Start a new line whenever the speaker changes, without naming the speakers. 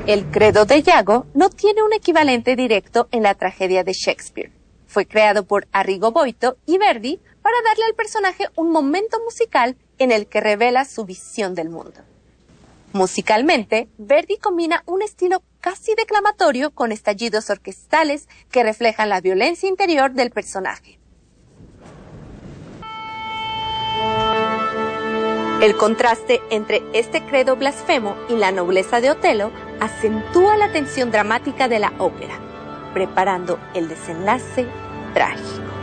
El credo de Iago no tiene un equivalente directo en la tragedia de Shakespeare. Fue creado por Arrigo Boito y Verdi para darle al personaje un momento musical en el que revela su visión del mundo. Musicalmente, Verdi combina un estilo casi declamatorio con estallidos orquestales que reflejan la violencia interior del personaje. El contraste entre este credo blasfemo y la nobleza de Otelo acentúa la tensión dramática de la ópera, preparando el desenlace trágico.